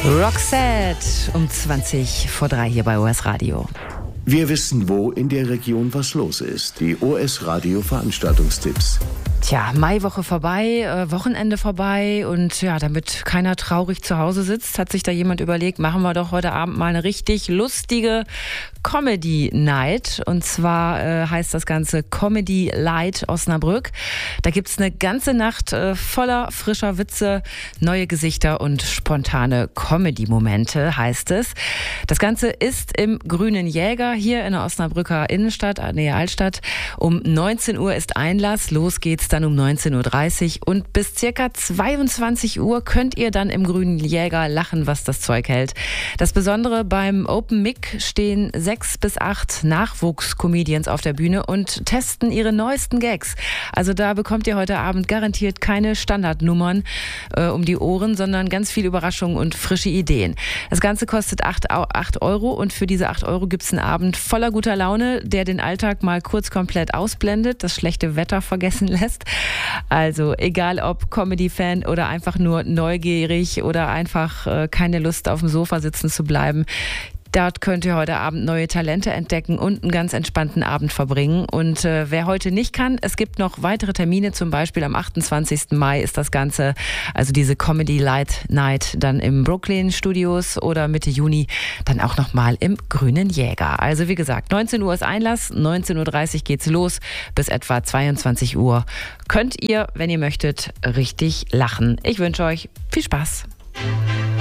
Roxette um 20 vor 3 hier bei OS Radio. Wir wissen, wo in der Region was los ist. Die OS Radio Veranstaltungstipps. Tja, Maiwoche vorbei, Wochenende vorbei und ja, damit keiner traurig zu Hause sitzt, hat sich da jemand überlegt, machen wir doch heute Abend mal eine richtig lustige Comedy Night. Und zwar heißt das Ganze Comedy Light Osnabrück. Da gibt's eine ganze Nacht voller frischer Witze, neue Gesichter und spontane Comedy-Momente, heißt es. Das Ganze ist im Grünen Jäger hier in der Osnabrücker Innenstadt, Nähe Altstadt. Um 19 Uhr ist Einlass, los geht's dann um 19.30 Uhr und bis circa 22 Uhr könnt ihr dann im Grünen Jäger lachen, was das Zeug hält. Das Besondere beim Open Mic stehen 6 bis 8 Nachwuchs-Comedians auf der Bühne und testen ihre neuesten Gags. Also da bekommt ihr heute Abend garantiert keine Standardnummern um die Ohren, sondern ganz viel Überraschung und frische Ideen. Das Ganze kostet 8 Euro und für diese 8 Euro gibt's einen Abend voller guter Laune, der den Alltag mal kurz komplett ausblendet, das schlechte Wetter vergessen lässt. Also egal ob Comedy-Fan oder einfach nur neugierig oder einfach keine Lust auf dem Sofa sitzen zu bleiben. Dort könnt ihr heute Abend neue Talente entdecken und einen ganz entspannten Abend verbringen. Und wer heute nicht kann, es gibt noch weitere Termine, zum Beispiel am 28. Mai ist das Ganze, also diese Comedy Light Night dann im Brooklyn Studios oder Mitte Juni dann auch nochmal im Grünen Jäger. Also wie gesagt, 19 Uhr ist Einlass, 19.30 Uhr geht's los, bis etwa 22 Uhr könnt ihr, wenn ihr möchtet, richtig lachen. Ich wünsche euch viel Spaß.